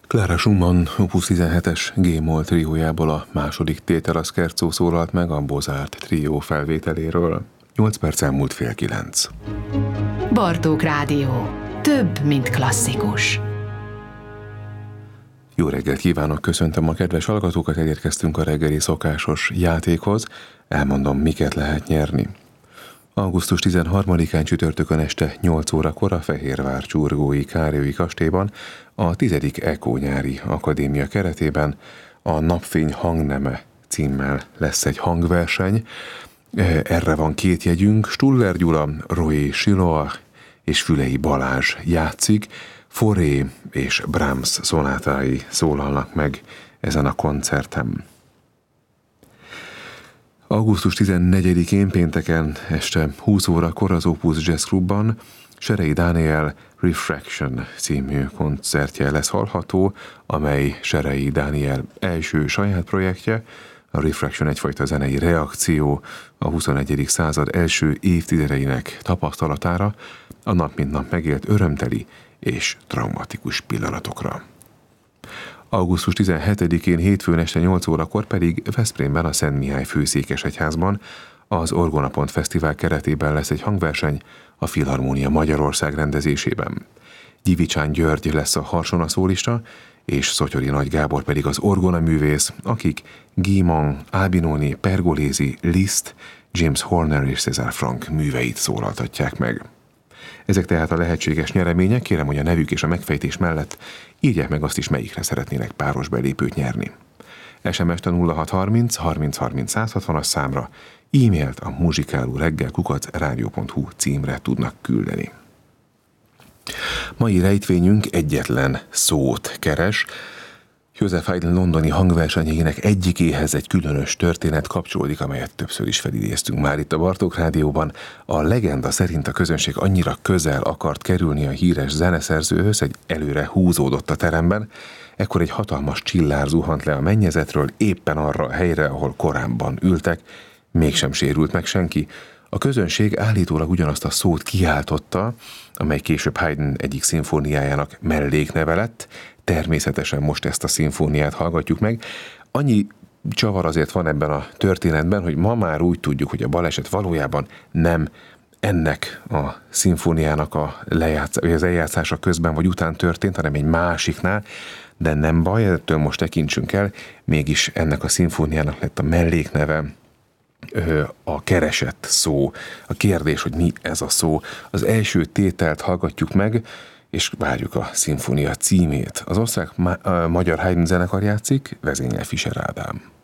Clara Schumann Opus 17-es G-moll triójából a második tétel a Scherzo szólalt meg a Bozárt trió felvételéről. 8 perc elmúlt 8:30. Bartók Rádió. Több, mint klasszikus. Jó reggelt kívánok, köszöntöm a kedves hallgatókat, elérkeztünk a reggeli szokásos játékhoz. Elmondom, miket lehet nyerni. Augusztus 13-án csütörtökön este 8 órakor a Fehérvár Csurgói Károly kastélyban a 10. EKO nyári akadémia keretében a Napfény hangneme címmel lesz egy hangverseny. Erre van 2 jegyünk, Stuller Gyula, Roy Siloach és Fülei Balázs játszik, Fauré és Brahms szonátái szólalnak meg ezen a koncerten. Augusztus 14-én pénteken este 20 órakor az Opus Jazz Clubban Serei Dániel Refraction című koncertje lesz hallható, amely Serei Dániel első saját projektje. A Refraction egyfajta zenei reakció a 21. század első évtizedeinek tapasztalatára, a nap mint nap megélt örömteli és traumatikus pillanatokra. Augusztus 17-én hétfőn este 8 órakor pedig Veszprémben a Szent Mihály főszékesegyházban az Orgonapont Fesztivál keretében lesz egy hangverseny a Filharmónia Magyarország rendezésében. Gyivicsán György lesz a harsona szólista, és Szotyori Nagy Gábor pedig az orgonaművész, akik Guy-Mon, Albinoni, Pergolesi, Liszt, James Horner és César Franck műveit szólaltatják meg. Ezek tehát a lehetséges nyeremények, kérem, hogy a nevük és a megfejtés mellett írják meg azt is, melyikre szeretnének páros belépőt nyerni. SMS-t a 0630 30 30 160-as számra, e-mailt a muzsikálóreggel@radio.hu címre tudnak küldeni. Mai rejtvényünk egyetlen szót keres. Joseph Haydn londoni hangversenyének egyikéhez egy különös történet kapcsolódik, amelyet többször is felidéztünk már itt a Bartók Rádióban. A legenda szerint a közönség annyira közel akart kerülni a híres zeneszerzőhöz, hogy előre húzódott a teremben, ekkor egy hatalmas csillár zuhant le a mennyezetről éppen arra a helyre, ahol korábban ültek, mégsem sérült meg senki. A közönség állítólag ugyanazt a szót kiáltotta, amely később Haydn egyik szimfóniájának mellékneve lett. Természetesen most ezt a szimfóniát hallgatjuk meg. Annyi csavar azért van ebben a történetben, hogy ma már úgy tudjuk, hogy a baleset valójában nem ennek a szimfóniának az eljátszása közben vagy után történt, hanem egy másiknál, de nem baj, ettől most tekintsünk el, mégis ennek a szimfóniának lett a mellékneve, a keresett szó, a kérdés, hogy mi ez a szó. Az első tételt hallgatjuk meg, és várjuk a szimfónia címét. Az osztrák-magyar Haydn zenekar játszik, vezényel Fischer Ádám.